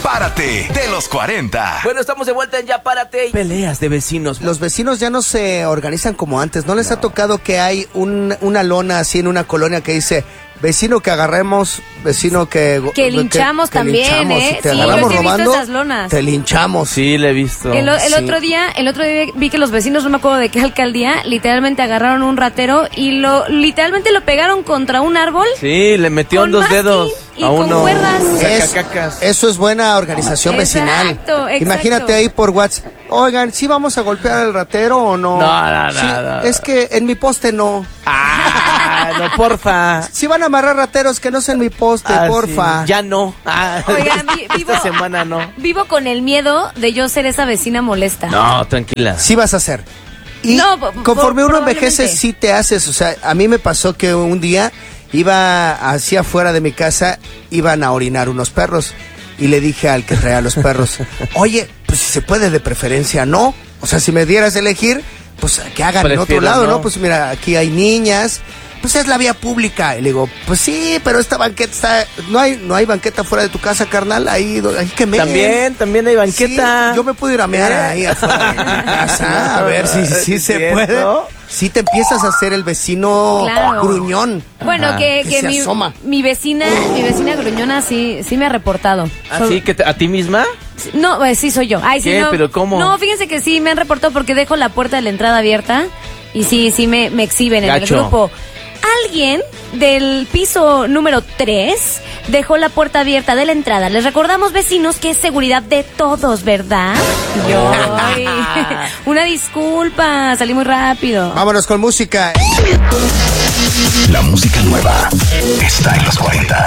Párate de los 40. Bueno, estamos de vuelta en Ya Párate. Peleas de vecinos. Los vecinos ya no se organizan como antes. ¿No les ha tocado que hay una lona así en una colonia que dice vecino que agarremos, vecino que linchamos también, linchamos, ¿eh? Si te Sí, agarramos yo sí he visto robando, esas lonas. te linchamos. Sí, le he visto. El Sí. otro día vi que los vecinos, no me acuerdo de qué alcaldía, literalmente agarraron un ratero y literalmente lo pegaron contra un árbol. Sí, le metieron Con dos dedos masking y a con uno. cuerdas. Sacacacas. Eso es buena organización vecinal. Exacto. Imagínate ahí por WhatsApp. Oigan, ¿sí vamos a golpear al ratero o no? No. Sí, es que en mi poste no. No, porfa. Si van a amarrar rateros, que no sea en mi poste, porfa. Sí. Ya no. Oigan, Esta semana no. Vivo con el miedo de yo ser esa vecina molesta. No, tranquila. Sí vas a hacer. Y No, conforme uno envejece, probablemente. sí te haces. O sea, a mí me pasó que un día iba hacia afuera de mi casa, iban a orinar unos perros. Y le dije al que traía a los perros, oye, pues si se puede de preferencia, ¿no? O sea, si me dieras a elegir, pues que hagan en otro Prefiero lado, no. ¿no? Pues mira, aquí hay niñas, pues es la vía pública. Y le digo, pues sí, pero esta banqueta está... No hay banqueta fuera de tu casa, carnal, ahí que me... También hay banqueta. Sí, yo me puedo ir a mear ahí afuera de mi casa, a ver si se puede. Si te empiezas a hacer el vecino Claro. gruñón. Bueno, Ajá. que Que se asoma. mi vecina gruñona sí me ha reportado. ¿Así que a ti misma? No, sí soy yo. Ay, sí, ¿Qué? no. ¿Pero cómo? No, fíjense que sí me han reportado porque dejo la puerta de la entrada abierta y sí me exhiben en el Gacho. grupo. Alguien del piso número 3 dejó la puerta abierta de la entrada. Les recordamos, vecinos, que es seguridad de todos, ¿verdad? Yo. Ay, una disculpa, salí muy rápido. Vámonos con música. La música nueva está en los 40.